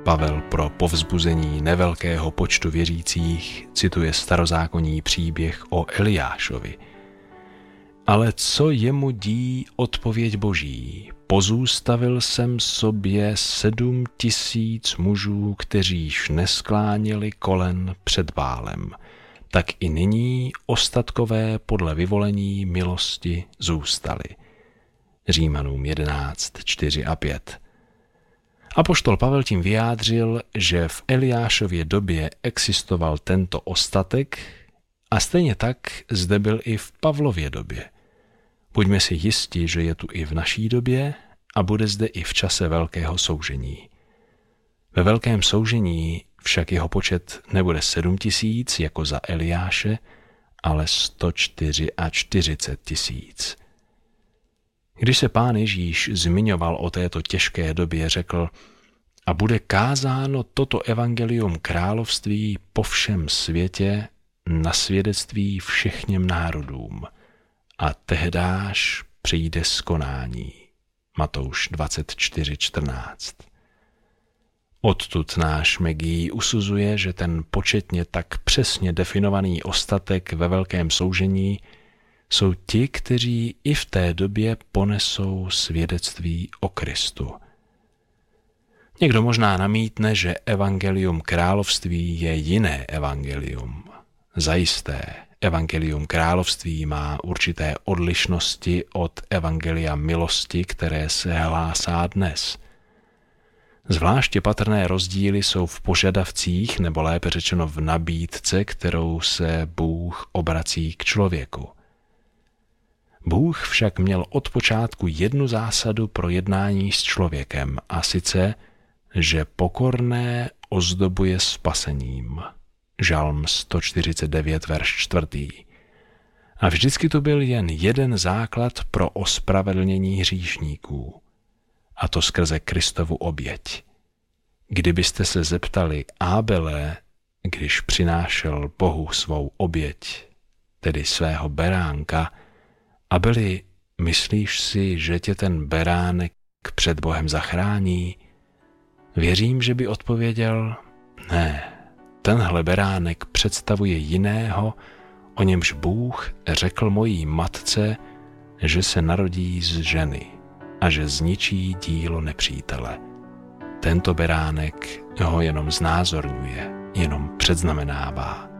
Pavel pro povzbuzení nevelkého počtu věřících cituje starozákonní příběh o Eliášovi. Ale co jemu dí odpověď Boží? Pozůstavil jsem sobě 7 000 mužů, kteříž neskláněli kolen před Bálem. Tak i nyní ostatkové podle vyvolení milosti zůstali. Římanům 11, 4 a 5. Apoštol Pavel tím vyjádřil, že v Eliášově době existoval tento ostatek a stejně tak zde byl i v Pavlově době. Buďme si jisti, že je tu i v naší době a bude zde i v čase velkého soužení. Ve velkém soužení však jeho počet nebude 7 000 jako za Eliáše, ale 144 000. Když se Pán Ježíš zmiňoval o této těžké době, řekl: a bude kázáno toto evangelium království po všem světě na svědectví všechněm národům. A tehdáž přijde skonání. Matouš 24:14. Odtud náš Megí usuzuje, že ten početně tak přesně definovaný ostatek ve velkém soužení jsou ti, kteří i v té době ponesou svědectví o Kristu. Někdo možná namítne, že evangelium království je jiné evangelium. Zajisté, evangelium království má určité odlišnosti od evangelia milosti, které se hlásá dnes. Zvláště patrné rozdíly jsou v požadavcích, nebo lépe řečeno v nabídce, kterou se Bůh obrací k člověku. Bůh však měl od počátku jednu zásadu pro jednání s člověkem, a sice, že pokorné ozdobuje spasením. Žalm 149, verš 4. A vždycky to byl jen jeden základ pro ospravedlnění hříšníků, a to skrze Kristovu oběť. Kdybyste se zeptali Ábele, když přinášel Bohu svou oběť, tedy svého beránka: Abeli, myslíš si, že tě ten beránek před Bohem zachrání? Věřím, že by odpověděl: ne, tenhle beránek představuje jiného, o němž Bůh řekl mojí matce, že se narodí z ženy a že zničí dílo nepřítele. Tento beránek ho jenom znázorňuje, jenom předznamenává.